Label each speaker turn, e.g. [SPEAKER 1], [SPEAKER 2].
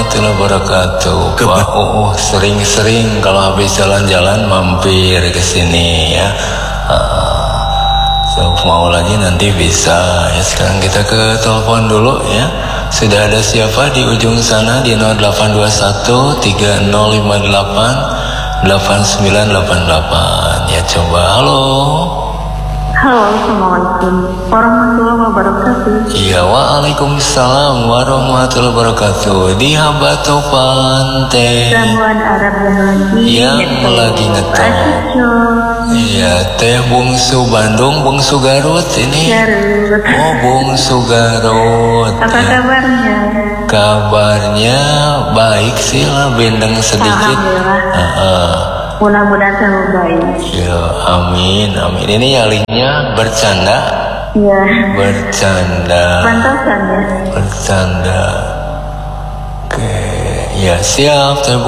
[SPEAKER 1] warahmatullahi wabarakatuh. Wah, sering-sering kalau habis jalan-jalan mampir ke sini ya. So, mau lagi nanti bisa ya. Sekarang kita ke telepon dulu ya. Sudah ada siapa di ujung sana di 0821 3058 8988 ya, coba. Halo.
[SPEAKER 2] Halo, Assalamualaikum warahmatullahi wabarakatuh.
[SPEAKER 1] Iya, waalaikumsalam warahmatullahi wabarakatuh. Di Haba Topan teh
[SPEAKER 2] Ramuan Arab
[SPEAKER 1] yang lagi ngetop. Iya, teh bungsu Bandung, bungsu Garut ini.
[SPEAKER 2] Garut.
[SPEAKER 1] Oh, bungsu Garut.
[SPEAKER 2] Apa
[SPEAKER 1] ya.
[SPEAKER 2] kabarnya?
[SPEAKER 1] Kabarnya baik sih lah, bendeng sedikit.
[SPEAKER 2] Mudah-mudahan selalu baik.
[SPEAKER 1] Ya, amin, amin. Ini nyalinya bercanda.
[SPEAKER 2] Iya.
[SPEAKER 1] Bercanda.
[SPEAKER 2] Pantasan ya.
[SPEAKER 1] Bercanda. Oke, ya siap.